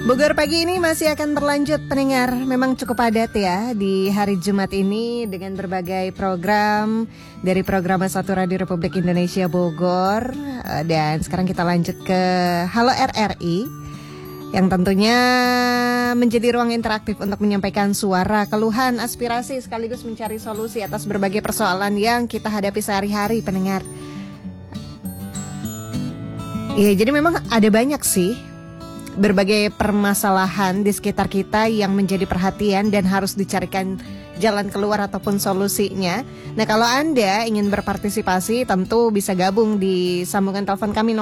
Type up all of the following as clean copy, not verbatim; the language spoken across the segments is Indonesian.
Bogor pagi ini masih akan berlanjut pendengar. Memang cukup padat ya di hari Jumat ini dengan berbagai program dari program Satu Radio Republik Indonesia Bogor. Dan sekarang kita lanjut ke Halo RRI yang tentunya menjadi ruang interaktif untuk menyampaikan suara, keluhan, aspirasi sekaligus mencari solusi atas berbagai persoalan yang kita hadapi sehari-hari pendengar. Ya, jadi memang ada banyak sih berbagai permasalahan di sekitar kita yang menjadi perhatian dan harus dicarikan jalan keluar ataupun solusinya. Nah, kalau Anda ingin berpartisipasi tentu bisa gabung di sambungan telepon kami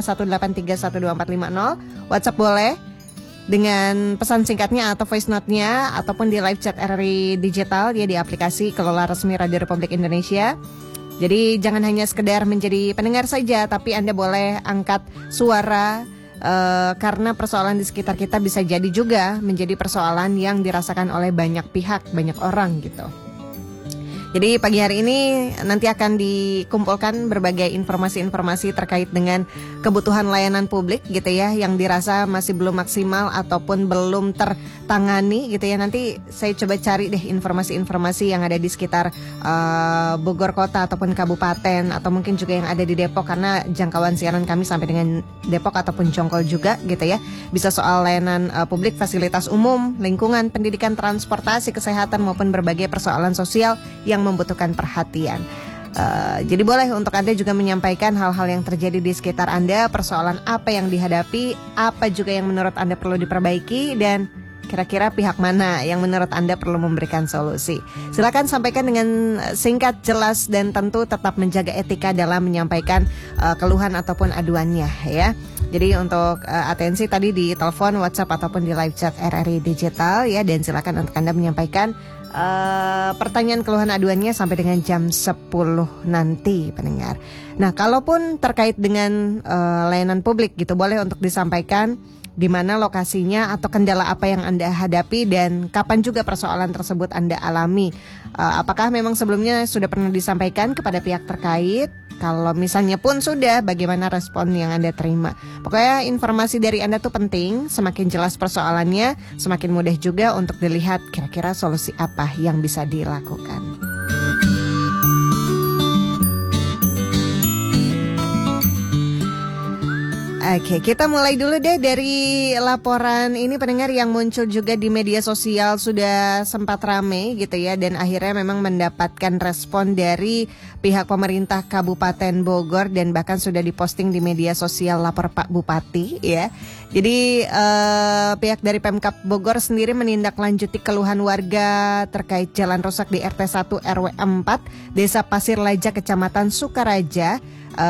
0251831250. WhatsApp boleh dengan pesan singkatnya atau voice note-nya ataupun di live chat RRI Digital ya di aplikasi kelola resmi Radio Republik Indonesia. Jadi jangan hanya sekedar menjadi pendengar saja, tapi Anda boleh angkat suara karena persoalan di sekitar kita bisa jadi juga menjadi persoalan yang dirasakan oleh banyak pihak, banyak orang gitu. Jadi pagi hari ini nanti akan dikumpulkan berbagai informasi-informasi terkait dengan kebutuhan layanan publik gitu ya, yang dirasa masih belum maksimal ataupun belum tertangani gitu ya. Nanti saya coba cari deh informasi-informasi yang ada di sekitar Bogor Kota ataupun Kabupaten, atau mungkin juga yang ada di Depok, karena jangkauan siaran kami sampai dengan Depok ataupun Jonggol juga gitu ya. Bisa soal layanan publik, fasilitas umum, lingkungan, pendidikan, transportasi, kesehatan maupun berbagai persoalan sosial yang membutuhkan perhatian. Jadi boleh untuk Anda juga menyampaikan hal-hal yang terjadi di sekitar Anda, persoalan apa yang dihadapi, apa juga yang menurut Anda perlu diperbaiki, dan kira-kira pihak mana yang menurut Anda perlu memberikan solusi. Silakan sampaikan dengan singkat, jelas, dan tentu tetap menjaga etika dalam menyampaikan keluhan ataupun aduannya ya. Jadi untuk atensi tadi di telepon, WhatsApp ataupun di live chat RRI Digital ya, dan silakan untuk Anda menyampaikan pertanyaan keluhan aduannya sampai dengan jam 10 nanti pendengar. Nah, kalaupun terkait dengan layanan publik gitu, boleh untuk disampaikan di mana lokasinya atau kendala apa yang Anda hadapi dan kapan juga persoalan tersebut Anda alami. Apakah memang sebelumnya sudah pernah disampaikan kepada pihak terkait? Kalau misalnya pun sudah, bagaimana respon yang Anda terima? Pokoknya informasi dari Anda tuh penting. Semakin jelas persoalannya, semakin mudah juga untuk dilihat kira-kira solusi apa yang bisa dilakukan. Oke, kita mulai dulu deh dari laporan ini pendengar yang muncul juga di media sosial, sudah sempat rame gitu ya, dan akhirnya memang mendapatkan respon dari pihak pemerintah Kabupaten Bogor dan bahkan sudah diposting di media sosial lapor Pak Bupati ya. Jadi pihak dari Pemkab Bogor sendiri menindaklanjuti keluhan warga terkait jalan rusak di RT 1 RW 4 Desa Pasir Laja Kecamatan Sukaraja.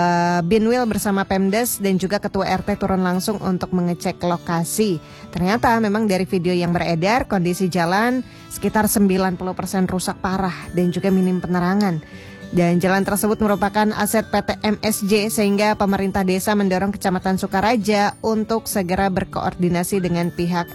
Binwil bersama Pemdes dan juga Ketua RT turun langsung untuk mengecek lokasi. Ternyata memang dari video yang beredar, kondisi jalan sekitar 90% rusak parah dan juga minim penerangan. Dan jalan tersebut merupakan aset PT MSJ, sehingga pemerintah desa mendorong Kecamatan Sukaraja untuk segera berkoordinasi dengan pihak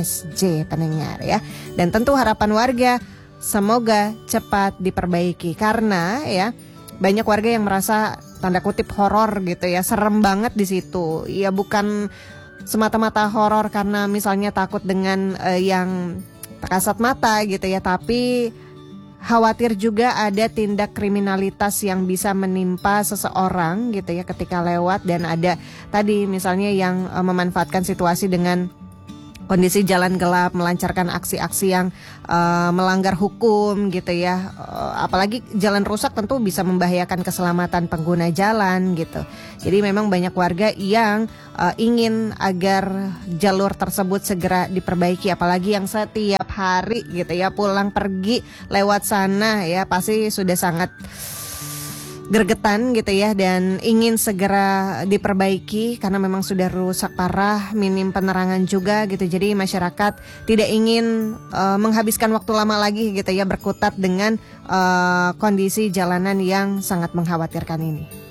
MSJ pendengar ya. Dan tentu harapan warga semoga cepat diperbaiki, karena ya banyak warga yang merasa tanda kutip horor gitu ya, serem banget di situ. Ya bukan semata-mata horor karena misalnya takut dengan yang kasat mata gitu ya, tapi khawatir juga ada tindak kriminalitas yang bisa menimpa seseorang gitu ya ketika lewat, dan ada tadi misalnya yang memanfaatkan situasi dengan kondisi jalan gelap, melancarkan aksi-aksi yang melanggar hukum gitu ya. Apalagi jalan rusak tentu bisa membahayakan keselamatan pengguna jalan gitu. Jadi memang banyak warga yang ingin agar jalur tersebut segera diperbaiki, apalagi yang setiap hari gitu ya pulang pergi lewat sana ya, pasti sudah sangat gregetan gitu ya, dan ingin segera diperbaiki karena memang sudah rusak parah, minim penerangan juga gitu. Jadi masyarakat tidak ingin menghabiskan waktu lama lagi gitu ya berkutat dengan kondisi jalanan yang sangat mengkhawatirkan ini.